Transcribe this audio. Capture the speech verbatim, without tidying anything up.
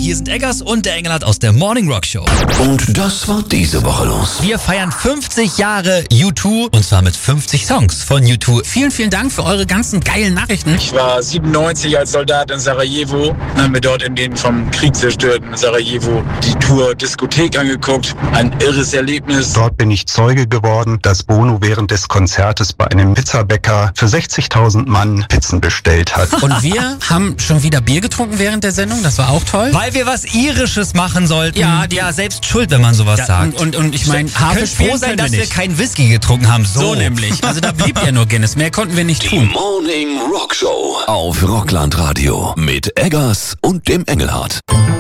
hier sind Eggers und der Engelhardt aus der Morning Rock Show. Und das war diese Woche los. Wir feiern fünfzig Jahre U zwei und zwar mit fünfzig Songs von U zwei. Vielen, vielen Dank für eure ganzen geilen Nachrichten. Ich war siebenundneunzig als Soldat in Sarajevo und habe mir dort in den vom Krieg zerstörten Sarajevo die Tour Diskothek angeguckt. Ein irres Erlebnis. Dort bin ich Zeuge geworden, dass Bono während des Konzertes bei einem Pizzabäcker für sechzigtausend Mann Pizzen bestellt hat. Und wir haben schon wieder Bier getrunken während der Sendung, das war auch toll. Weil wir was Irisches machen sollten. Ja, die, ja selbst schuld, wenn man sowas ja, sagt. Und, und, und ich meine, Hafe Harfe froh spielen sein, können dass wir wir nicht. keinen Whisky getrunken haben. So, So nämlich. Also da blieb ja nur Guinness. Mehr konnten wir nicht Die tun. Morning Rock Show auf Rockland Radio mit Eggers und dem Engelhardt.